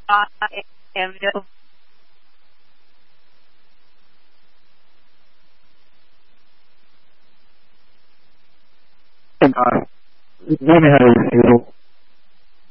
I am no. And, let me have a